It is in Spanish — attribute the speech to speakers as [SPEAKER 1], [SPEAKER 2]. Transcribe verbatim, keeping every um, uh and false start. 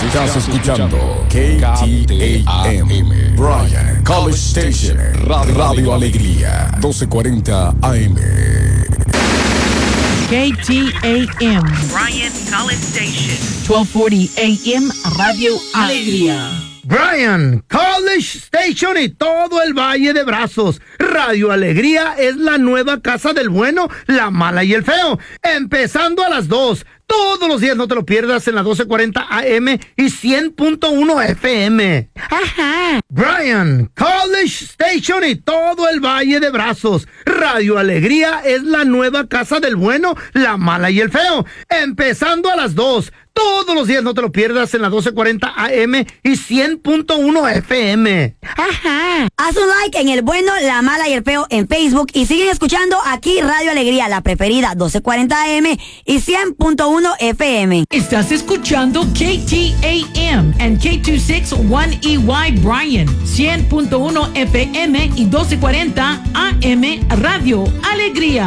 [SPEAKER 1] Estás escuchando K T A M, Bryan College Station, Radio Alegría, doce cuarenta A M.
[SPEAKER 2] K T A M,
[SPEAKER 3] Bryan College Station,
[SPEAKER 2] doce cuarenta A M, Radio Alegría.
[SPEAKER 4] Bryan College Station y todo el Valle de Brazos. Radio Alegría es la nueva casa del bueno, la mala y el feo. Empezando a las dos. Todos los días no te lo pierdas en la doce cuarenta A M y cien punto uno F M. Ajá. Bryan College Station y todo el Valle de Brazos. Radio Alegría es la nueva casa del bueno, la mala y el feo. Empezando a las dos. Todos los días no te lo pierdas en la doce cuarenta A M y cien punto uno F M.
[SPEAKER 5] Ajá. Haz un like en el bueno, la mala y el feo en Facebook y siguen escuchando aquí Radio Alegría, la preferida, doce cuarenta A M y cien punto uno F M.
[SPEAKER 2] Estás escuchando K T A M and K dos sesenta y uno E Y Bryan, cien punto uno F M y doce cuarenta A M Radio Alegría.